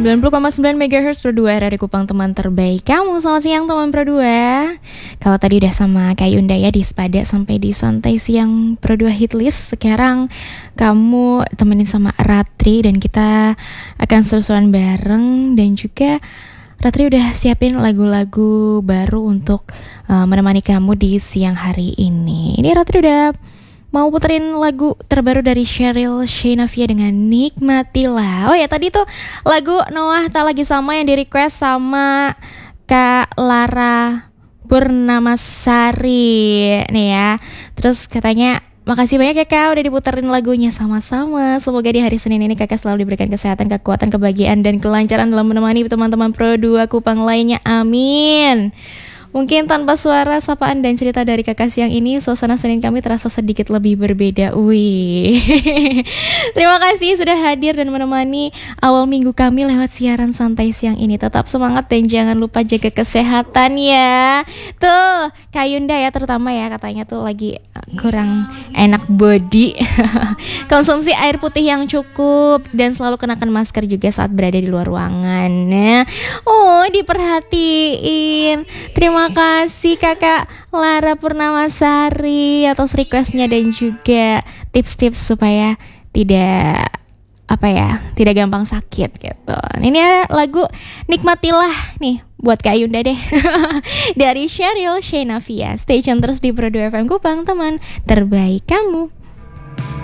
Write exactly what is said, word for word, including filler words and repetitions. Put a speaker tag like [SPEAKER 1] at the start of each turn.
[SPEAKER 1] sembilan puluh koma sembilan megahertz Pro dua R R I Kupang, teman terbaik kamu. Selamat siang teman Pro dua. Kalau tadi udah sama Kak Yunda ya di Spada sampai di Santai Siang Pro dua Hitlist, sekarang kamu temenin sama Ratri dan kita akan seru-seruan bareng. Dan juga Ratri udah siapin lagu-lagu baru untuk uh, menemani kamu di siang hari ini. Ini Ratri udah mau puterin lagu terbaru dari Sheryl Sheinafia dengan Nikmatilah. Oh ya, tadi tuh lagu Noah Tak Lagi Sama yang di request sama Kak Lara Purnamasari nih ya. Terus katanya makasih banyak ya Kak udah diputerin lagunya. Sama-sama. Semoga di hari Senin ini Kakak selalu diberikan kesehatan, kekuatan, kebahagiaan, dan kelancaran dalam menemani teman-teman Pro dua Kupang lainnya. Amin. Mungkin tanpa suara, sapaan, dan cerita dari Kakak siang ini, suasana Senin kami terasa sedikit lebih berbeda. Wih. Terima kasih sudah hadir dan menemani awal minggu kami lewat siaran santai siang ini. Tetap semangat dan jangan lupa jaga kesehatan ya. Tuh, Kak Yunda ya terutama ya, katanya tuh lagi kurang enak body. Konsumsi air putih yang cukup dan selalu kenakan masker juga saat berada di luar ruangan. Nah, oh, diperhatiin. Terima Terima kasih Kakak Lara Purnamasari atas requestnya dan juga tips-tips supaya tidak apa ya, tidak gampang sakit gitu. Ini ada lagu Nikmatilah nih buat Kak Yunda deh dari Sheryl Sheinafia. Stay tune terus di Pro dua F M Kupang, teman terbaik kamu.